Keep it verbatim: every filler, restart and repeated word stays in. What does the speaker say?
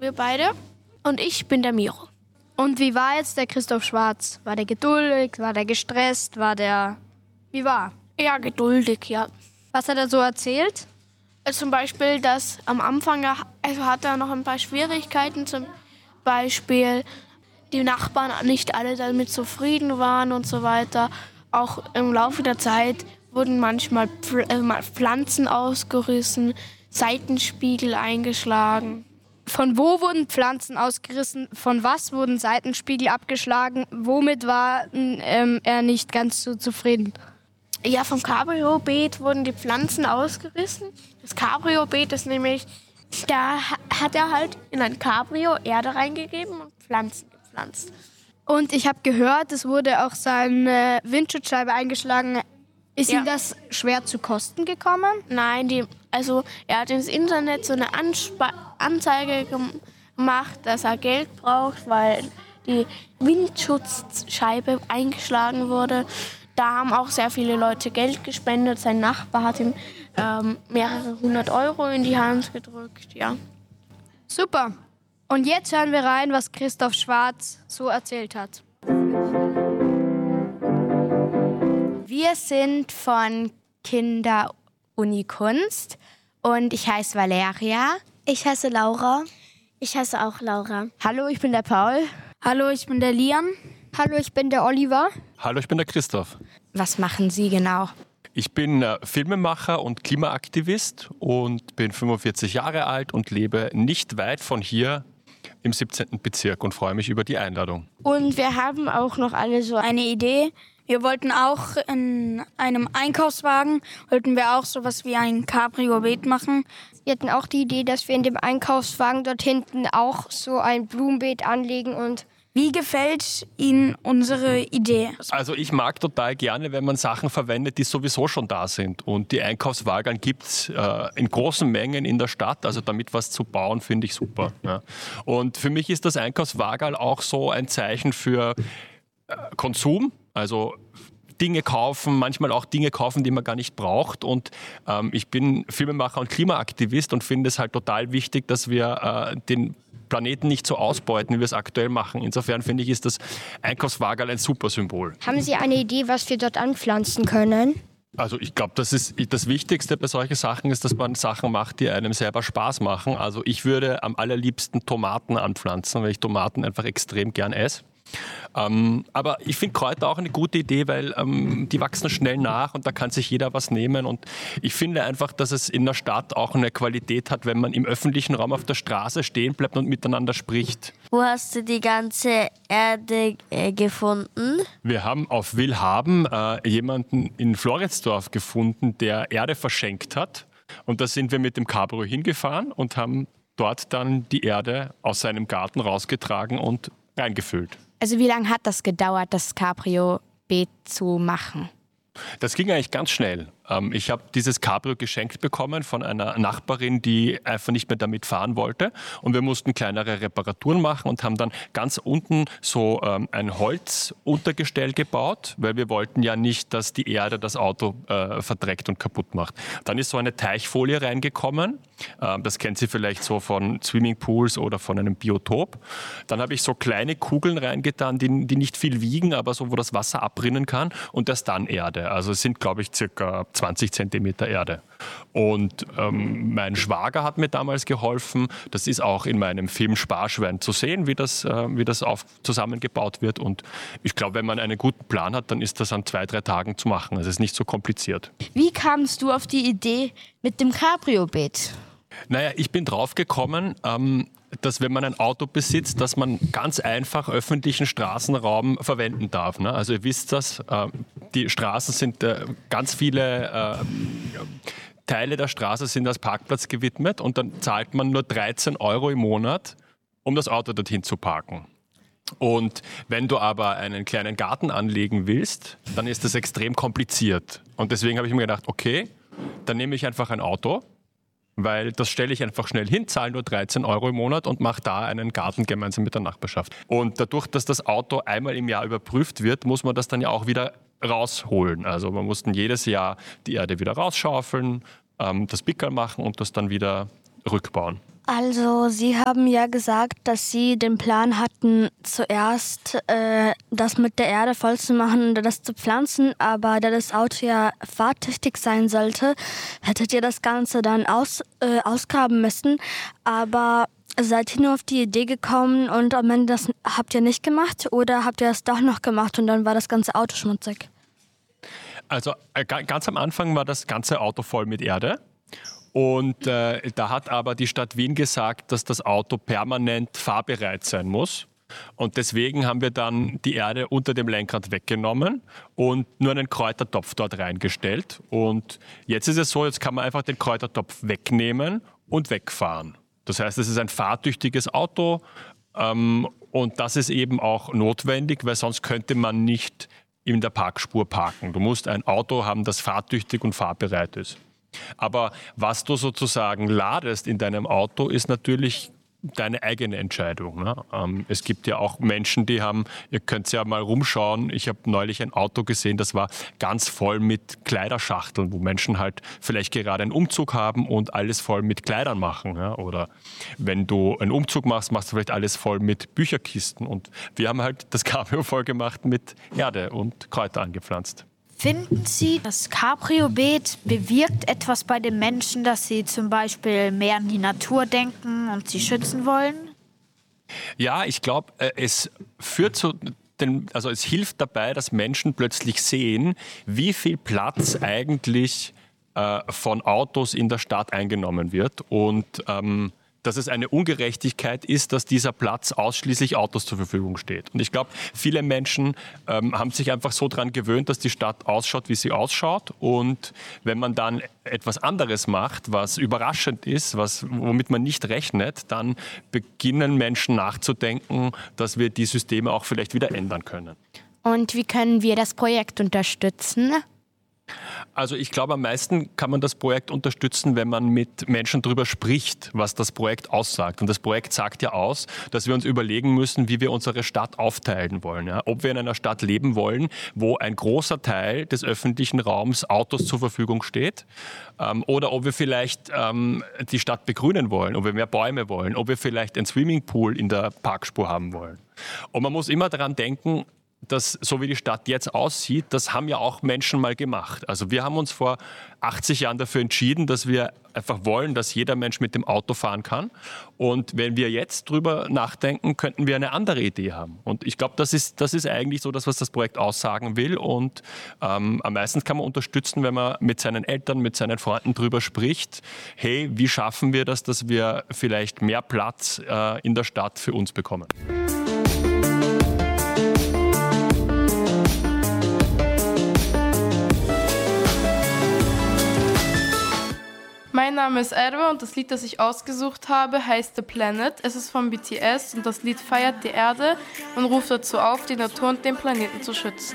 wir beide. Und ich bin der Miro. Und wie war jetzt der Christoph Schwarz? War der geduldig? War der gestresst? War der... Wie war? Ja, geduldig, ja. Was hat er so erzählt? Also zum Beispiel, dass am Anfang also hat er noch ein paar Schwierigkeiten. Zum Beispiel, die Nachbarn nicht alle damit zufrieden waren und so weiter. Auch im Laufe der Zeit wurden manchmal Pflanzen ausgerissen, Seitenspiegel eingeschlagen. Von wo wurden Pflanzen ausgerissen? Von was wurden Seitenspiegel abgeschlagen? Womit war ähm, er nicht ganz so zufrieden? Ja, vom Cabrio-Beet wurden die Pflanzen ausgerissen. Das Cabrio-Beet ist nämlich, da hat er halt in ein Cabrio Erde reingegeben und Pflanzen gepflanzt. Und ich habe gehört, es wurde auch seine Windschutzscheibe eingeschlagen. Ist Ja. ihm das schwer zu Kosten gekommen? Nein, die, also er hat ins Internet so eine Anspa- Anzeige gemacht, dass er Geld braucht, weil die Windschutzscheibe eingeschlagen wurde. Da haben auch sehr viele Leute Geld gespendet. Sein Nachbar hat ihm ähm, mehrere hundert Euro in die Hand gedrückt, ja. Super. Und jetzt hören wir rein, was Christoph Schwarz so erzählt hat. Wir sind von Kinderuni Kunst und ich heiße Valeria. Ich heiße Laura. Ich heiße auch Laura. Hallo, ich bin der Paul. Hallo, ich bin der Liam. Hallo, ich bin der Oliver. Hallo, ich bin der Christoph. Was machen Sie genau? Ich bin äh, Filmemacher und Klimaaktivist und bin fünfundvierzig Jahre alt und lebe nicht weit von hier im siebzehnten Bezirk und freue mich über die Einladung. Und wir haben auch noch alle so Eine Idee. Wir wollten auch in einem Einkaufswagen, wollten wir auch sowas wie ein Cabrio-Beet machen. Wir hatten auch die Idee, dass wir in dem Einkaufswagen dort hinten auch so ein Blumenbeet anlegen und Wie gefällt Ihnen unsere Idee? Also ich mag total gerne, wenn man Sachen verwendet, die sowieso schon da sind. Und die Einkaufswagen gibt es äh, in großen Mengen in der Stadt. Also damit was zu bauen, finde ich super. Ja. Und für mich ist das Einkaufswagen auch so ein Zeichen für äh, Konsum. Also Dinge kaufen, manchmal auch Dinge kaufen, die man gar nicht braucht. Und ähm, ich bin Filmemacher und Klimaaktivist und finde es halt total wichtig, dass wir äh, den Planeten nicht so ausbeuten, wie wir es aktuell machen. Insofern finde ich, ist das Einkaufswagen ein super Symbol. haben Sie eine Idee, was wir dort anpflanzen können? Also ich glaube, das ist das Wichtigste bei solchen Sachen ist, dass man Sachen macht, die einem selber Spaß machen. Also ich würde am allerliebsten Tomaten anpflanzen, weil ich Tomaten einfach extrem gern esse. Ähm, aber ich finde Kräuter auch eine gute Idee, weil ähm, die wachsen schnell nach und da kann sich jeder was nehmen. Und ich finde einfach, dass es in der Stadt auch eine Qualität hat, wenn man im öffentlichen Raum auf der Straße stehen bleibt und miteinander spricht. Wo hast du die ganze Erde äh, gefunden? Wir haben auf Willhaben äh, jemanden in Floridsdorf gefunden, der Erde verschenkt hat. Und da sind wir mit dem Cabrio hingefahren und haben dort dann die Erde aus seinem Garten rausgetragen und reingefüllt. Also wie lange hat das gedauert, das Cabrio-Beet zu machen? Das ging eigentlich ganz schnell. Ich habe dieses Cabrio geschenkt bekommen von einer Nachbarin, die einfach nicht mehr damit fahren wollte. Und wir mussten kleinere Reparaturen machen und haben dann ganz unten so ähm, ein Holzuntergestell gebaut, weil wir wollten ja nicht, dass die Erde das Auto äh, verdreckt und kaputt macht. Dann ist so eine Teichfolie reingekommen. Ähm, das kennt Sie vielleicht so von Swimmingpools oder von einem Biotop. Dann habe ich so kleine Kugeln reingetan, die, die nicht viel wiegen, aber so, wo das Wasser abrinnen kann. Und das dann Erde. Also es sind, glaube ich, circa zwanzig Zentimeter Erde. Und ähm, mein Schwager hat mir damals geholfen. Das ist auch in meinem Film Sparschwein zu sehen, wie das, äh, wie das auf, zusammengebaut wird. Und ich glaube, wenn man einen guten Plan hat, dann ist das an zwei, drei Tagen zu machen. Es ist nicht so kompliziert. Wie kamst du auf die Idee mit dem Cabrio-Beet? Naja, ich bin drauf gekommen, ähm, dass wenn man ein Auto besitzt, dass man ganz einfach öffentlichen Straßenraum verwenden darf. Ne? Also ihr wisst das, äh, die Straßen sind äh, ganz viele äh, Teile der Straße sind als Parkplatz gewidmet und dann zahlt man nur dreizehn Euro im Monat, um das Auto dorthin zu parken. Und wenn du aber einen kleinen Garten anlegen willst, dann ist das extrem kompliziert. Und deswegen habe ich mir gedacht, okay, dann nehme ich einfach ein Auto, weil das stelle ich einfach schnell hin, zahle nur dreizehn Euro im Monat und mache da einen Garten gemeinsam mit der Nachbarschaft. Und dadurch, dass das Auto einmal im Jahr überprüft wird, muss man das dann ja auch wieder rausholen. Also man muss dann jedes Jahr die Erde wieder rausschaufeln, ähm, das Pickerl machen und das dann wieder rückbauen. Also, Sie haben ja gesagt, dass Sie den Plan hatten, zuerst äh, das mit der Erde voll zu machen und das zu pflanzen, aber da das Auto ja fahrtüchtig sein sollte, hättet ihr das Ganze dann aus, äh, ausgraben müssen. Aber seid ihr nur auf die Idee gekommen und am Ende das habt ihr nicht gemacht oder habt ihr das doch noch gemacht und dann war das ganze Auto schmutzig? Also äh, ganz am Anfang war das ganze Auto voll mit Erde. Und äh, da hat aber die Stadt Wien gesagt, dass das Auto permanent fahrbereit sein muss. Und deswegen haben wir dann die Erde unter dem Lenkrad weggenommen und nur einen Kräutertopf dort reingestellt. Und jetzt ist es so, jetzt kann man einfach den Kräutertopf wegnehmen und wegfahren. Das heißt, es ist ein fahrtüchtiges Auto ähm, und das ist eben auch notwendig, weil sonst könnte man nicht in der Parkspur parken. Du musst ein Auto haben, das fahrtüchtig und fahrbereit ist. Aber was du sozusagen ladest in deinem Auto, ist natürlich deine eigene Entscheidung. Ne? Ähm, es gibt ja auch Menschen, die haben, ihr könnt ja mal rumschauen, ich habe neulich ein Auto gesehen, das war ganz voll mit Kleiderschachteln, wo Menschen halt vielleicht gerade einen Umzug haben und alles voll mit Kleidern machen. Ja? Oder wenn du einen Umzug machst, machst du vielleicht alles voll mit Bücherkisten. Und wir haben halt das Cabrio voll gemacht mit Erde und Kräuter angepflanzt. Finden Sie, das Cabrio-Beet bewirkt etwas bei den Menschen, dass sie zum Beispiel mehr an die Natur denken und sie schützen wollen? Ja, ich glaube, es führt zu den, also es hilft dabei, dass Menschen plötzlich sehen, wie viel Platz eigentlich äh, von Autos in der Stadt eingenommen wird und ähm, dass es eine Ungerechtigkeit ist, dass dieser Platz ausschließlich Autos zur Verfügung steht. Und ich glaube, viele Menschen ähm, haben sich einfach so daran gewöhnt, dass die Stadt ausschaut, wie sie ausschaut. Und wenn man dann etwas anderes macht, was überraschend ist, was, womit man nicht rechnet, dann beginnen Menschen nachzudenken, dass wir die Systeme auch vielleicht wieder ändern können. Und wie können wir das Projekt unterstützen? Also ich glaube, am meisten kann man das Projekt unterstützen, wenn man mit Menschen darüber spricht, was das Projekt aussagt. Und das Projekt sagt ja aus, dass wir uns überlegen müssen, wie wir unsere Stadt aufteilen wollen. Ja? Ob wir in einer Stadt leben wollen, wo ein großer Teil des öffentlichen Raums Autos zur Verfügung steht. Ähm, oder ob wir vielleicht ähm, die Stadt begrünen wollen, ob wir mehr Bäume wollen, ob wir vielleicht einen Swimmingpool in der Parkspur haben wollen. Und man muss immer daran denken, dass so wie die Stadt jetzt aussieht, das haben ja auch Menschen mal gemacht. Also wir haben uns vor achtzig Jahren dafür entschieden, dass wir einfach wollen, dass jeder Mensch mit dem Auto fahren kann. Und wenn wir jetzt drüber nachdenken, könnten wir eine andere Idee haben. Und ich glaube, das ist, das ist eigentlich so das, was das Projekt aussagen will. Und ähm, am meisten kann man unterstützen, wenn man mit seinen Eltern, mit seinen Freunden drüber spricht. Hey, wie schaffen wir das, dass wir vielleicht mehr Platz äh, in der Stadt für uns bekommen? Mein Name ist Erwe und das Lied, das ich ausgesucht habe, heißt The Planet. Es ist von B T S und das Lied feiert die Erde und ruft dazu auf, die Natur und den Planeten zu schützen.